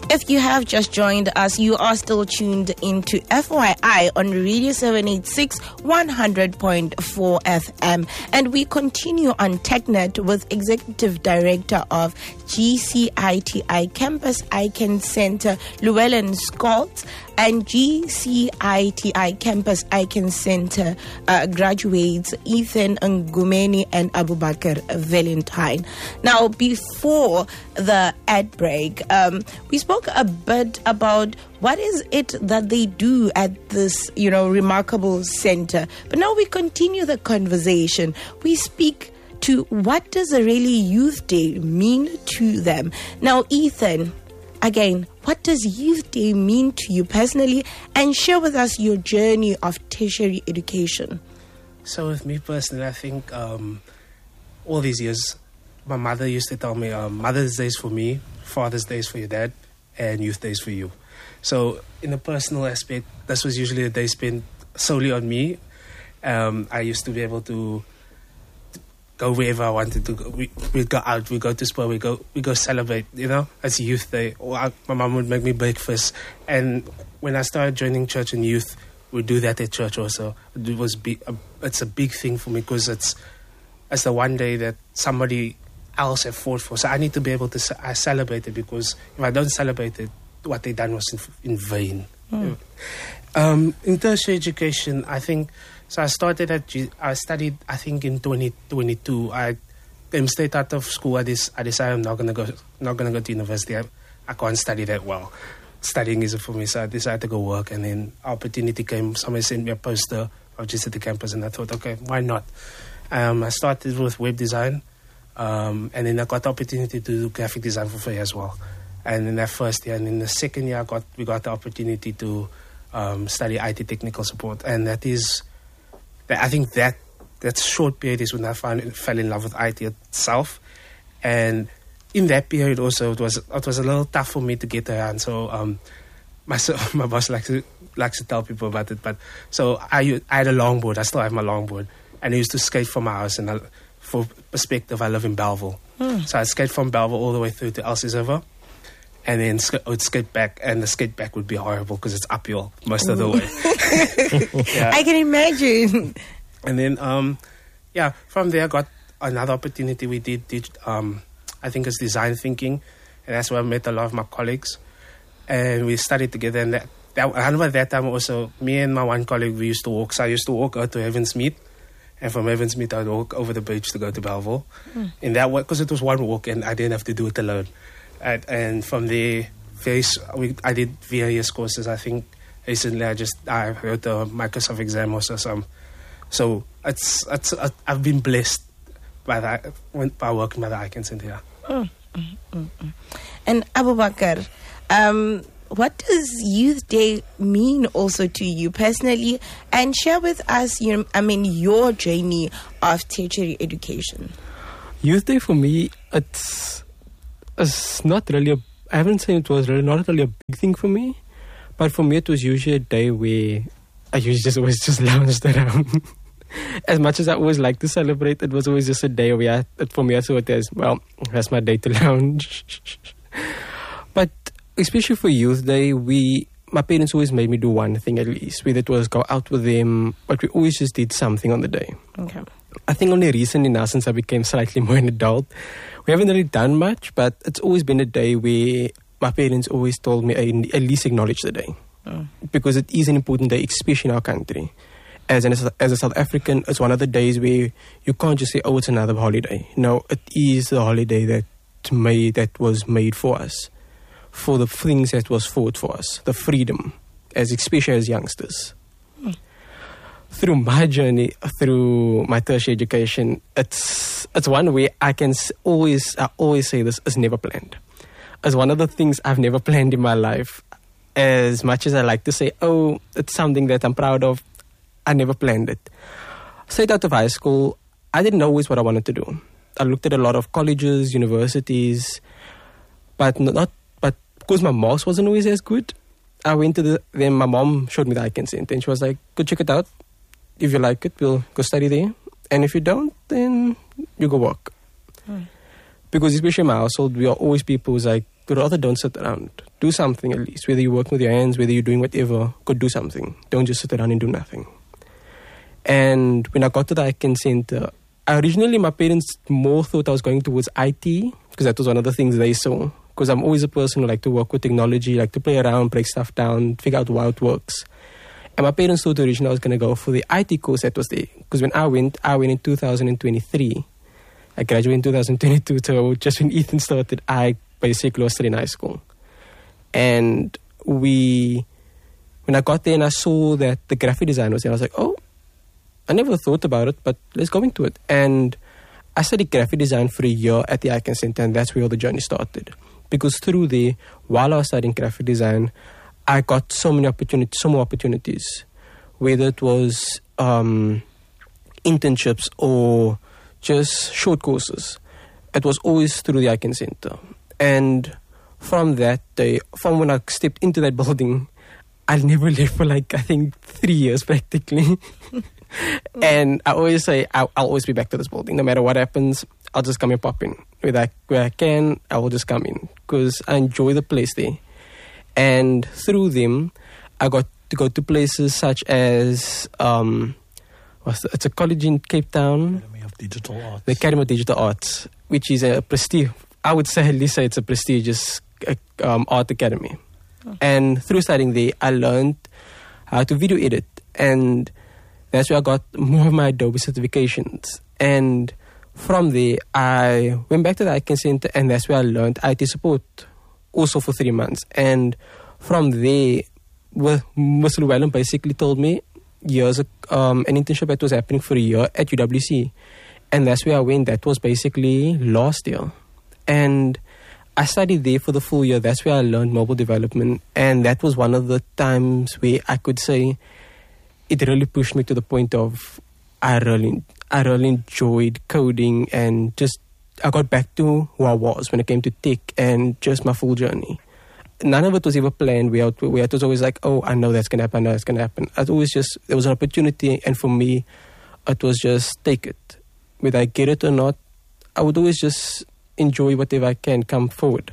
If you have just joined us, you are still tuned into FYI on Radio 786 100.4 FM. And we continue on TechNet with Executive Director of GCITI Campus Icon Center, Llewellyn Scott, and GCITI Campus Icon Center graduates Ethan Ngumeni and Abubakar Valentine. Now, before the ad break, we spoke a bit about what is it that they do at this, remarkable center. But now we continue the conversation. We speak to what does a really Youth Day mean to them. Now, Ethan, again, what does Youth Day mean to you personally? And share with us your journey of tertiary education. So with me personally, I think all these years, my mother used to tell me Mother's Day is for me, Father's Day is for your dad, and Youth Day is for you. So in a personal aspect, this was usually a day spent solely on me. I used to be able to go wherever I wanted to go. We'd go out, we go to sport, we go celebrate, as a Youth Day. Or my mom would make me breakfast. And when I started joining church and youth, we'd do that at church also. It's a big thing for me because it's the one day that somebody else have fought for. So I need to be able to celebrate it, because if I don't celebrate it, what they done was in vain. In tertiary education, I think, so I studied, I think in 2022. I came straight out of school. I decided I'm not gonna go to university. I can't study that well. Studying isn't for me, so I decided to go work. And then opportunity came. Somebody sent me a poster of just at the campus, and I thought, okay, why not? I started with web design, and then I got the opportunity to do graphic design for free as well. And in that first year, and in the second year, we got the opportunity to study IT technical support, and I think that short period is when I fell in love with IT itself. And in that period also, it was a little tough for me to get around. So my boss likes to tell people about it. But so I had a longboard. I still have my longboard, and I used to skate from my house. And for perspective, I live in Belleville, so I skate from Belleville all the way through to Elsie River. And then I would skate back, and the skate back would be horrible because it's uphill most of the way. Yeah. I can imagine. And then, from there I got another opportunity. We did I think it's design thinking, and that's where I met a lot of my colleagues. And we studied together, and that time also, me and my one colleague, we used to walk. So I used to walk out to Heavensmead, and from Heavensmead I would walk over the bridge to go to Belleville. In that way, because it was one walk, and I didn't have to do it alone. And from there, I did various courses. I think recently I wrote a Microsoft exam also. So I've been blessed by working by the Icon Center. And Abubakar, what does Youth Day mean also to you personally? And share with us, your journey of tertiary education. Youth Day for me, it's not really I haven't said it was really not really a big thing for me, but for me it was usually a day where I usually always just lounged around. As much as I always like to celebrate, it was always just a day where for me I saw it as, well, that's my day to lounge. But especially for Youth Day, my parents always made me do one thing at least, whether it was go out with them, but we always just did something on the day. Okay. I think only recently now, since I became slightly more an adult, we haven't really done much, but it's always been a day where my parents always told me at least acknowledge the day. Because it is an important day, especially in our country. As a South African, it's one of the days where you can't just say, oh, it's another holiday. No, it is the holiday that was made for us, for the things that was fought for us, the freedom, especially as youngsters. Through my journey, through my tertiary education, it's one way I always say this is never planned. It's one of the things I've never planned in my life. As much as I like to say, oh, it's something that I'm proud of, I never planned it. Straight out of high school, I didn't know always what I wanted to do. I looked at a lot of colleges, universities, but because my marks wasn't always as good, I went to then my mom showed me the Icon Center, and she was like, go check it out. If you like it, we'll go study there. And if you don't, then you go work. Because especially in my household, we are always people who's like, rather don't sit around. Do something at least. Whether you're working with your hands, whether you're doing whatever, go do something. Don't just sit around and do nothing. And when I got to the Icon Center, originally my parents more thought I was going towards IT, because that was one of the things they saw. Because I'm always a person who like to work with technology, like to play around, break stuff down, figure out how it works. And my parents thought originally I was going to go for the IT course that was there. Because when I went in 2023. I graduated in 2022, so just when Ethan started, I basically was still in high school. And when I got there and I saw that the graphic design was there, I was like, oh, I never thought about it, but let's go into it. And I studied graphic design for a year at the Icon Center, and that's where all the journey started. Because through there, while I was studying graphic design, I got so more opportunities, whether it was internships or just short courses. It was always through the Icon Center. And from that day, from when I stepped into that building, I never left for I think 3 years practically. And I always say, I'll always be back to this building. No matter what happens, I'll just come and pop in. Where I can, I will just come in. Because I enjoy the place there. And through them, I got to go to places such as, it's a college in Cape Town. Digital Arts. The Academy of Digital Arts, which is a prestige. I would say at least it's a prestigious art academy. Oh. And through studying there, I learned how to video edit, and that's where I got more of my Adobe certifications. And from there, I went back to the Icon Center, and that's where I learned IT support, also for 3 months. And from there, Mr. Llewellyn basically told me, here's an internship that was happening for a year at UWC. And that's where I went. That was basically last year. And I studied there for the full year. That's where I learned mobile development. And that was one of the times where I could say it really pushed me to the point of I really enjoyed coding, and just I got back to who I was when it came to tech and just my full journey. None of it was ever planned. Where it was always like, oh, I know that's going to happen, I know that's going to happen. It always just, there was an opportunity, and for me, it was just take it. Whether I get it or not, I would always just enjoy whatever I can come forward.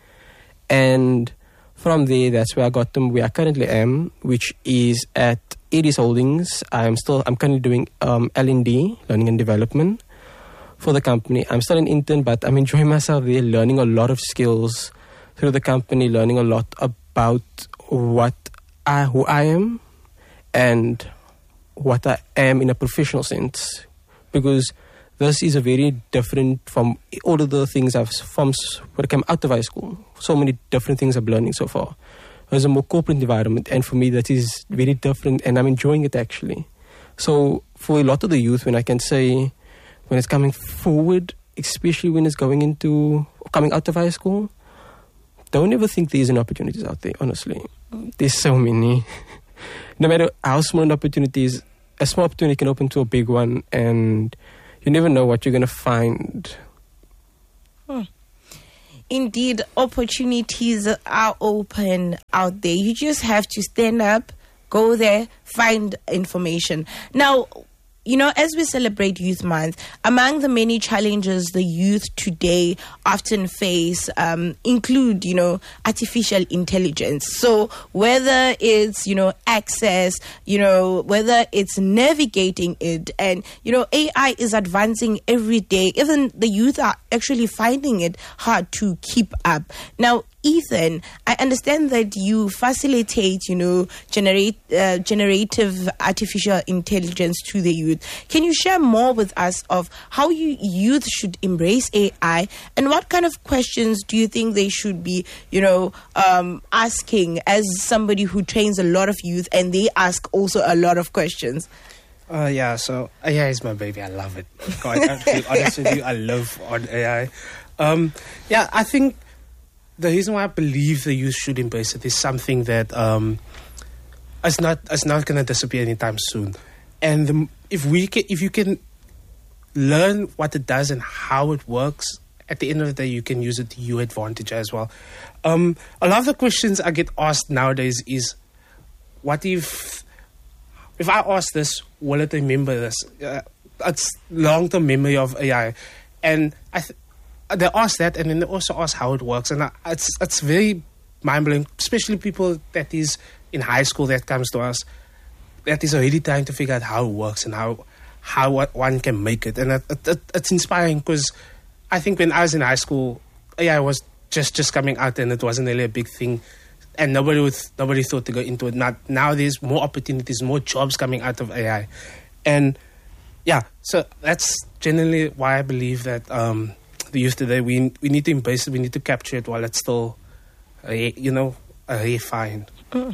And from there, that's where I got to where I currently am, which is at Aries Holdings. I'm currently doing L&D, learning and development, for the company. I'm still an intern, but I'm enjoying myself there, learning a lot of skills through the company, learning a lot about who I am and what I am in a professional sense. Because this is a very different from all of the things when I came out of high school. So many different things I'm learning so far. There's a more corporate environment, and for me that is very different, and I'm enjoying it actually. So for a lot of the youth, when I can say, when it's coming forward, especially when it's coming out of high school, don't ever think there isn't opportunities out there, honestly. There's so many. No matter how small an opportunity is, a small opportunity can open to a big one, and you never know what you're going to find. Indeed, opportunities are open out there. You just have to stand up, go there, find information. Now, as we celebrate Youth Month, among the many challenges the youth today often face include, artificial intelligence. So whether it's, access, whether it's navigating it, and, AI is advancing every day. Even the youth are actually finding it hard to keep up. Now, Ethan, I understand that you facilitate, generative artificial intelligence to the youth. Can you share more with us of how youth should embrace AI, and what kind of questions do you think they should be, asking as somebody who trains a lot of youth and they ask also a lot of questions? So AI is my baby. I love it. God, to be honest with you, I love on AI. I think the reason why I believe the youth should embrace it is something that is not going to disappear anytime soon. And if you can learn what it does and how it works, at the end of the day, you can use it to your advantage as well. A lot of the questions I get asked nowadays is, what if I ask this, will it remember this? It's long-term memory of AI. And they ask that, and then they also ask how it works. And it's very mind-blowing, especially people that is in high school that comes to us, that is already trying to figure out how it works and how one can make it. And it's inspiring, because I think when I was in high school, AI was just coming out, and it wasn't really a big thing, and nobody thought to go into it. Now there's more opportunities, more jobs coming out of AI, and yeah, so that's generally why I believe that the youth today, we need to embrace it, we need to capture it while it's still a rare find.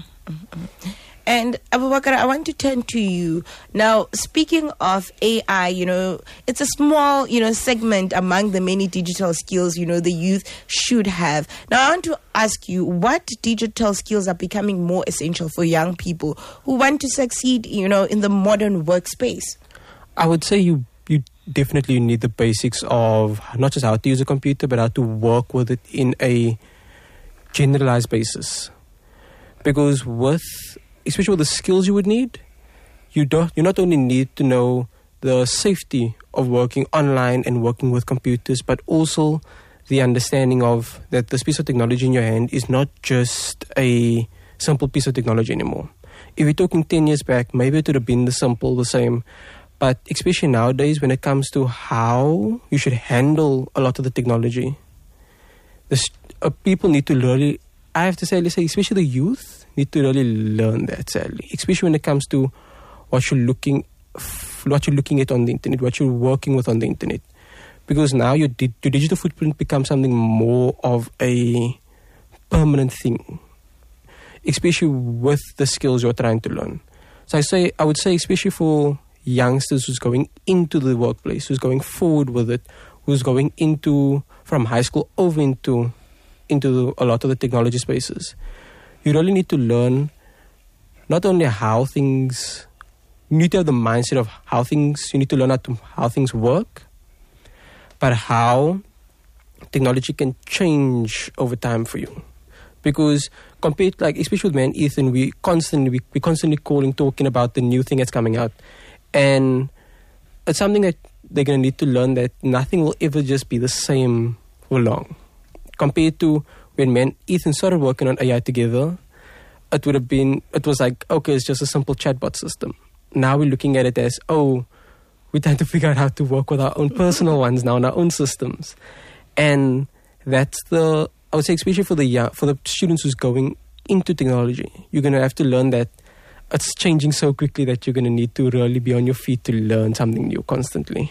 And Abubakar, I want to turn to you. Now, speaking of AI, it's a small, segment among the many digital skills, the youth should have. Now, I want to ask you, what digital skills are becoming more essential for young people who want to succeed, in the modern workspace? I would say you definitely need the basics of not just how to use a computer, but how to work with it in a generalized basis. Because especially with the skills you would need, you not only need to know the safety of working online and working with computers, but also the understanding of that this piece of technology in your hand is not just a simple piece of technology anymore. If you're talking 10 years back, maybe it would have been the same. But especially nowadays, when it comes to how you should handle a lot of the technology, people need to really, I have to say, especially the youth, need to really learn that, sadly. Especially when it comes to what you're looking at on the internet, what you're working with on the internet. Because now your digital footprint becomes something more of a permanent thing, especially with the skills you're trying to learn. So I would say, especially for youngsters who's going into the workplace, who's going forward with it, who's going from high school over into a lot of the technology spaces, you really need to learn not only how things, you need to have the mindset of you need to learn how things work, but how technology can change over time for you. Because especially with me and Ethan, we constantly talking about the new thing that's coming out. And it's something that they're going to need to learn, that nothing will ever just be the same for long. Compared to when me and Ethan started working on AI together, it was like, okay, it's just a simple chatbot system. Now we're looking at it as, we're trying to figure out how to work with our own personal ones now, and our own systems. And that's I would say, especially for the students who's going into technology, you're going to have to learn that it's changing so quickly that you're going to need to really be on your feet to learn something new constantly.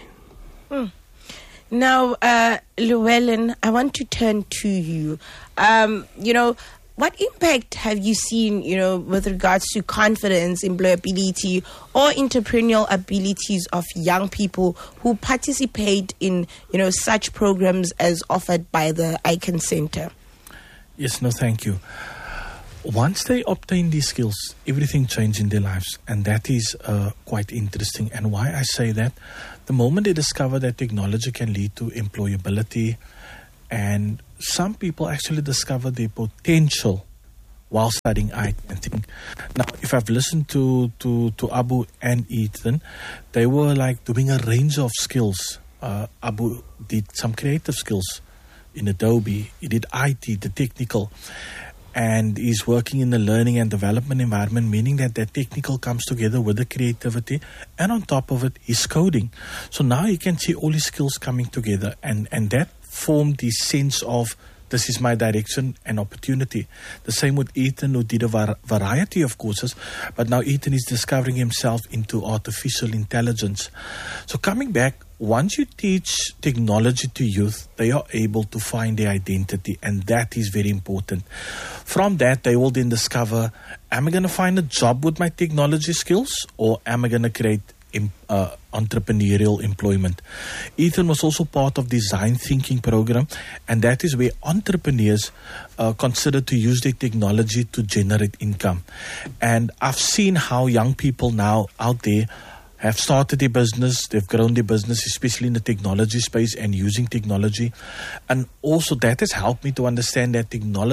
Now, Llewellyn, I want to turn to you. What impact have you seen, with regards to confidence, employability, or entrepreneurial abilities of young people who participate in, such programs as offered by the Icon Center? Yes, no, thank you. Once they obtain these skills, everything changes in their lives, and that is quite interesting. And why I say that, the moment they discover that technology can lead to employability, and some people actually discover their potential while studying IT. Now, if I've listened to Abu and Ethan, they were like doing a range of skills. Abu did some creative skills in Adobe, he did IT, the technical, and he's working in the learning and development environment, meaning that technical comes together with the creativity, and on top of it, he's coding. So now you can see all his skills coming together, and that formed the sense of, this is my direction and opportunity. The same with Ethan, who did a variety of courses, but now Ethan is discovering himself into artificial intelligence. So coming back, once you teach technology to youth, they are able to find their identity, and that is very important. From that, they will then discover, am I going to find a job with my technology skills, or am I going to create entrepreneurial employment? Ethan was also part of design thinking program, and that is where entrepreneurs consider to use their technology to generate income. And I've seen how young people now out there have started their business, they've grown their business, especially in the technology space and using technology. And also that has helped me to understand that technology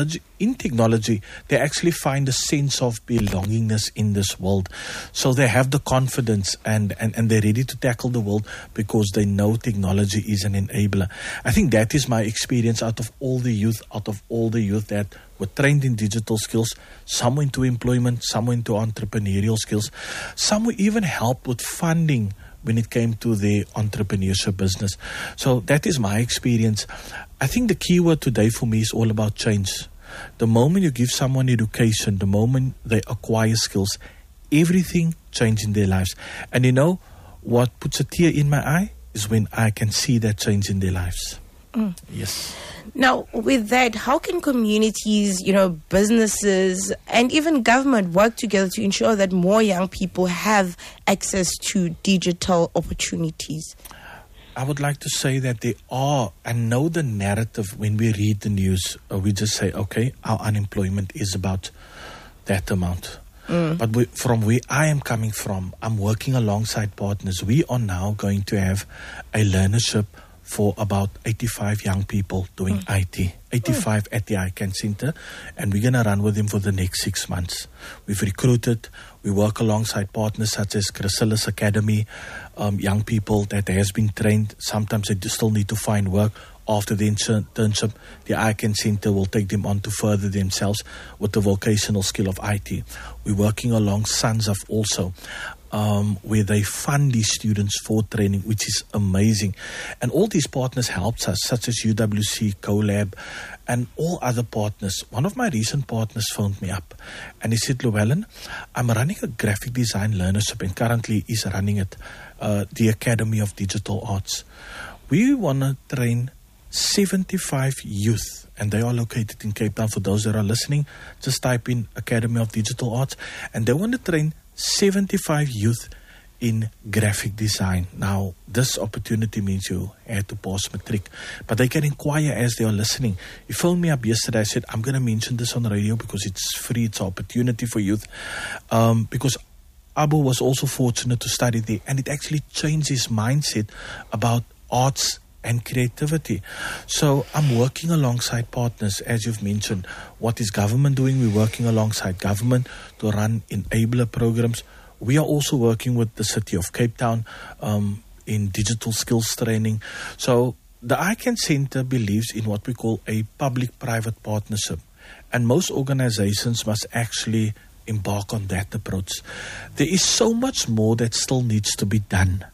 in technology, they actually find a sense of belongingness in this world. So they have the confidence and they're ready to tackle the world because they know technology is an enabler. I think that is my experience out of all the youth that were trained in digital skills. Some went to employment, some went to entrepreneurial skills. Some were even helped with funding when it came to their entrepreneurship business. So that is my experience. I think the key word today for me is all about change. The moment you give someone education, the moment they acquire skills, everything changes in their lives. And you know what puts a tear in my eye is when I can see that change in their lives. Yes. Now, with that, how can communities, businesses, and even government work together to ensure that more young people have access to digital opportunities? I would like to say that they are, and know the narrative when we read the news. We just say, okay, our unemployment is about that amount. But from where I am coming from, I'm working alongside partners. We are now going to have a learnership for about 85 young people doing IT, 85 at the ICANN Center, and we're going to run with them for the next 6 months. We've recruited, we work alongside partners such as Chrysalis Academy, young people that has been trained. Sometimes they still need to find work after the internship. The ICANN Center will take them on to further themselves with the vocational skill of IT. We're working along SANZAF also, where they fund these students for training, which is amazing. And all these partners helped us, such as UWC, CoLab, and all other partners. One of my recent partners phoned me up and he said, Llewellyn, I'm running a graphic design learnership and currently he's running it, the Academy of Digital Arts. We want to train 75 youth, and they are located in Cape Town. For those that are listening, just type in Academy of Digital Arts, and they want to train 75 youth in graphic design. Now, this opportunity means you had to pass matric, but they can inquire as they are listening. He phoned me up yesterday. I said, I'm going to mention this on the radio because it's free. It's an opportunity for youth. Because Abu was also fortunate to study there, and it actually changed his mindset about arts and creativity. So I'm working alongside partners, as you've mentioned. What is government doing? We're working alongside government to run enabler programs. We are also working with the city of Cape Town in digital skills training. So the ICANN Center believes in what we call a public-private partnership. And most organizations must actually embark on that approach. There is so much more that still needs to be done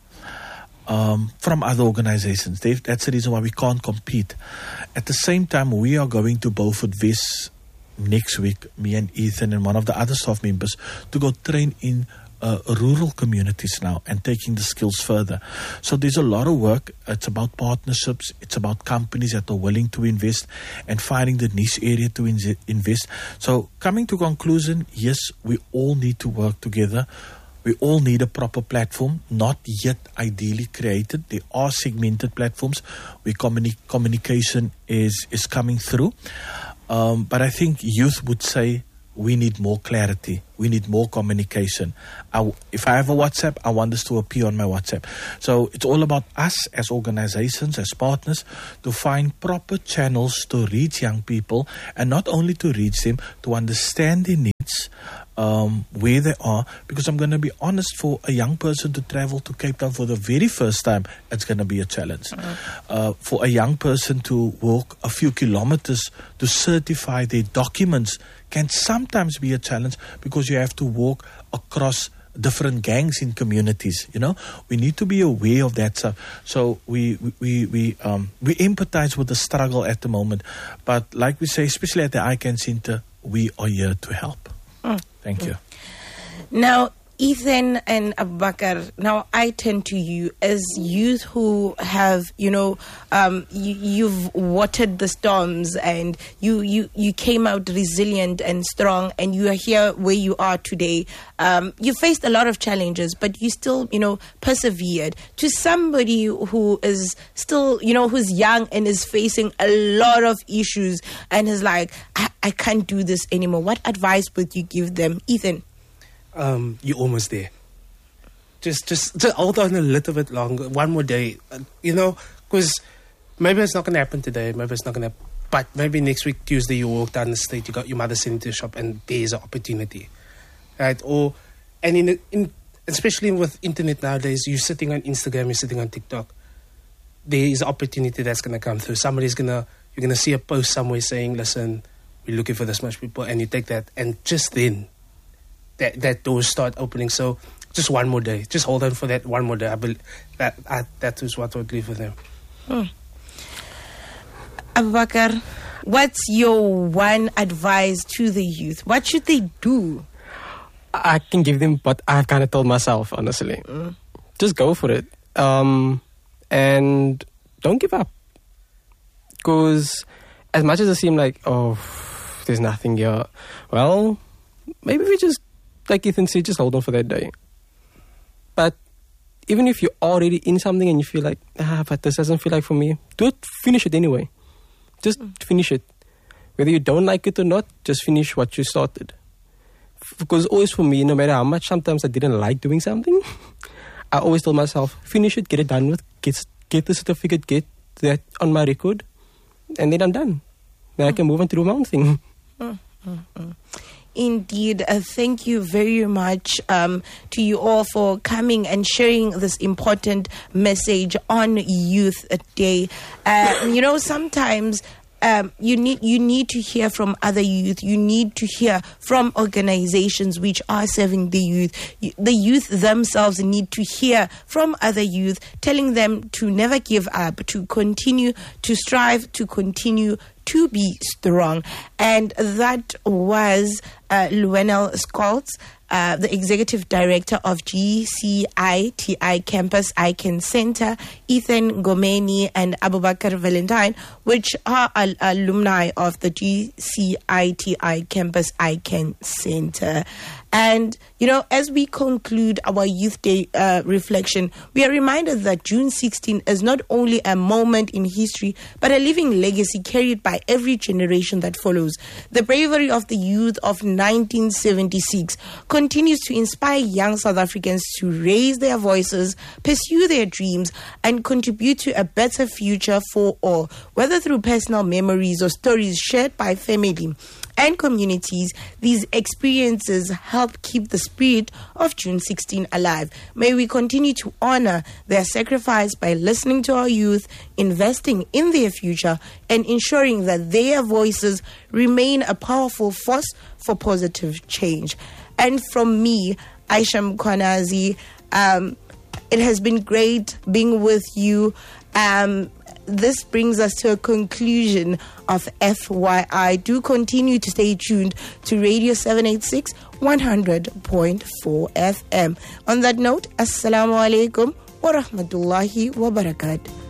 from other organizations. That's the reason why we can't compete. At the same time, we are going to Beaufort West next week, me and Ethan and one of the other staff members, to go train in rural communities now and taking the skills further. So there's a lot of work. It's about partnerships. It's about companies that are willing to invest and finding the niche area to invest. So coming to conclusion, yes, we all need to work together. We all need a proper platform, not yet ideally created. There are segmented platforms where communication is coming through. But I think youth would say we need more clarity. We need more communication. If I have a WhatsApp, I want this to appear on my WhatsApp. So it's all about us as organizations, as partners, to find proper channels to reach young people, and not only to reach them, to understand their needs, where they are. Because I'm going to be honest, for a young person to travel to Cape Town for the very first time, it's going to be a challenge. For a young person to walk a few kilometers to certify their documents can sometimes be a challenge, because you have to walk across different gangs in communities. We need to be aware of that stuff. So we empathize with the struggle at the moment, but like we say, especially at the ICANN Center, we are here to help. Thank you. Now, Ethan and Abubakar, now I turn to you as youth who have, you've watered the storms, and you came out resilient and strong, and you are here where you are today. You faced a lot of challenges, but you still, persevered. To somebody who is still, who's young and is facing a lot of issues and is like, I can't do this anymore, what advice would you give them, Ethan? You're almost there. Just hold on a little bit longer, one more day, because maybe it's not going to happen today, maybe it's not going to But maybe next week, Tuesday, you walk down the street, you got your mother sent to the shop, and there's an opportunity, right? And especially with internet nowadays, you're sitting on Instagram, you're sitting on TikTok, there is an opportunity that's going to come through. You're going to see a post somewhere saying, listen, we're looking for this much people, and you take that, and just then, that doors start opening. So just one more day. Just hold on for that one more day. I believe that is what I would leave with them. Abubakar, what's your one advice to the youth? What should they do? I can give them what I've kind of told myself, honestly. Just go for it. And don't give up. Because as much as it seems like, there's nothing here, well, maybe we just, like Ethan said, just hold on for that day. But even if you're already in something and you feel like, but this doesn't feel like for me, finish it anyway. Just finish it. Whether you don't like it or not, just finish what you started. Because always for me, no matter how much sometimes I didn't like doing something, I always told myself, finish it, get it done with, get the certificate, get that on my record, and then I'm done. Then I can move on to do my own thing. Indeed. Thank you very much to you all for coming and sharing this important message on Youth Day. Sometimes you need to hear from other youth. You need to hear from organizations which are serving the youth. The youth themselves need to hear from other youth, telling them to never give up, to continue to strive, to continue to be strong. And that was Luenel Scholz, the Executive Director of GCITI Campus Icon Center, Ethan Ngomeni and Abubakar Valentine, which are alumni of the GCITI Campus Icon Center. And, as we conclude our Youth Day reflection, we are reminded that June 16 is not only a moment in history, but a living legacy carried by every generation that follows. The bravery of the youth of 1976 continues to inspire young South Africans to raise their voices, pursue their dreams, and contribute to a better future for all, whether through personal memories or stories shared by family and communities. These experiences help keep the spirit of June 16 alive. May we continue to honor their sacrifice by listening to our youth, investing in their future, and ensuring that their voices remain a powerful force for positive change. And from me, Aisha Mkwanazi, it has been great being with you. This brings us to a conclusion of FYI. Do continue to stay tuned to Radio 786 100.4 FM. On that note, Assalamu alaikum wa rahmatullahi wa barakatuh.